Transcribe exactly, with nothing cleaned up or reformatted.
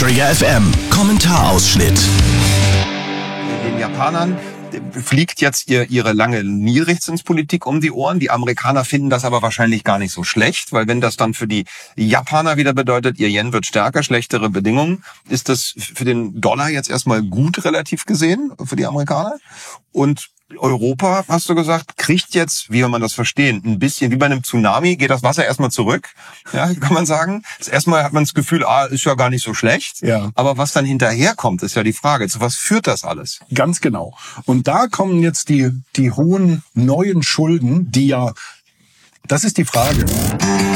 Trigger F M Kommentarausschnitt. Den Japanern fliegt jetzt ihr, ihre lange Niedrigzinspolitik um die Ohren. Die Amerikaner finden das aber wahrscheinlich gar nicht so schlecht, weil wenn das dann für die Japaner wieder bedeutet, ihr Yen wird stärker, schlechtere Bedingungen, ist das für den Dollar jetzt erstmal gut relativ gesehen für die Amerikaner. Und Europa, hast du gesagt, kriegt jetzt, wie soll man das verstehen, ein bisschen wie bei einem Tsunami, geht das Wasser erstmal zurück, ja, kann man sagen. Das erstmal hat man das Gefühl, ah, ist ja gar nicht so schlecht. Ja. Aber was dann hinterherkommt, ist ja die Frage. Zu was führt das alles? Ganz genau. Und da kommen jetzt die, die hohen neuen Schulden, die ja, das ist die Frage.